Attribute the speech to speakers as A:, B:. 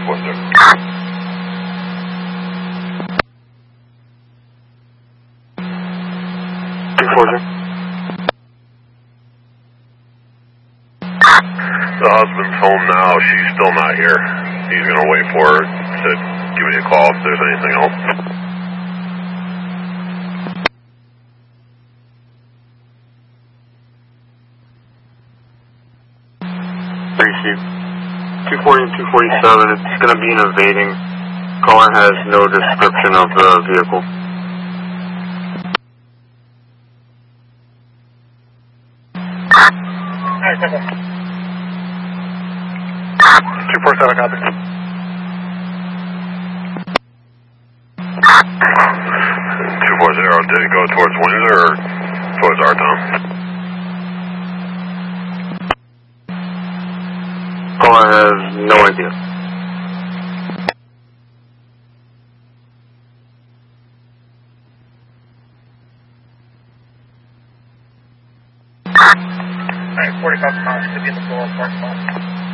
A: The husband's home now. She's still not here. He's going to wait for her. Said, give me a call if there's anything else.
B: Receive 240 and 247. It's going to be an evading. Caller has no description of the vehicle.
C: Alright, 247, copy.
A: 240, did it go towards Windsor or towards our town?
B: Caller has no idea.
C: Alright, 40,000 miles, should be in the floor, parking lot.